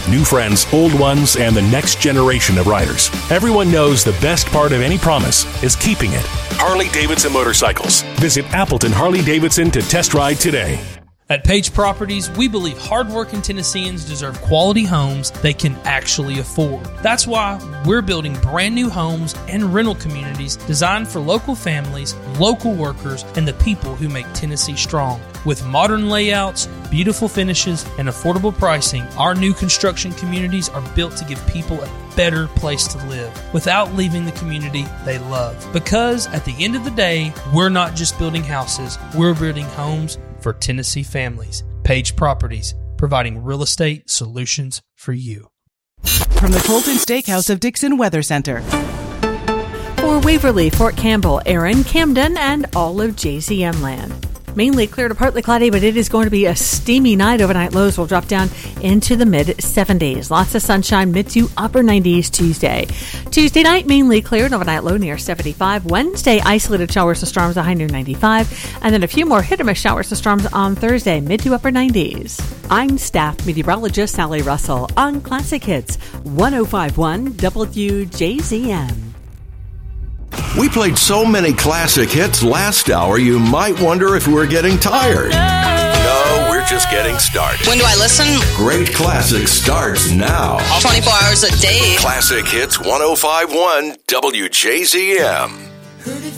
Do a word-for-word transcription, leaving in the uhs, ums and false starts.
new friends, old ones, and the next generation of riders. Everyone knows the best part of any promise is keeping it. Harley-Davidson Motorcycles. Visit Appleton Harley-Davidson to test ride today. At Page Properties, we believe hardworking Tennesseans deserve quality homes they can actually afford. That's why we're building brand new homes and rental communities designed for local families, local workers, and the people who make Tennessee strong. With modern layouts, beautiful finishes, and affordable pricing, our new construction communities are built to give people a better place to live without leaving the community they love. Because at the end of the day, we're not just building houses, we're building homes for Tennessee families. Page Properties, providing real estate solutions for you. From the Colton Steakhouse of Dixon Weather Center. For Waverly, Fort Campbell, Erin, Camden, and all of J Z M land. Mainly clear to partly cloudy, but it is going to be a steamy night. Overnight lows will drop down into the mid seventies. Lots of sunshine, mid to upper nineties Tuesday. Tuesday night, mainly clear, overnight low near seventy-five. Wednesday, isolated showers and storms, a high near ninety-five. And then a few more hit or miss showers and storms on Thursday, mid to upper nineties. I'm staff meteorologist Sally Russell on Classic Hits one oh five point one W J Z M. We played so many classic hits last hour, you might wonder if we're getting tired. No, we're just getting started. When do I listen? Great Classics starts now. twenty-four hours a day. Classic Hits one oh five point one W J Z M.